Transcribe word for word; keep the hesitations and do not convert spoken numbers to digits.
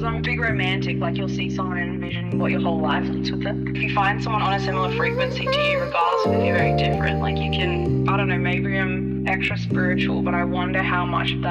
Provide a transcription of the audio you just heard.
I'm a big romantic, like you'll see someone and envision what your whole life looks with them. If you find someone on a similar frequency to you, regardless of if you're very different, like you can, I don't know, maybe I'm extra spiritual, but I wonder how much that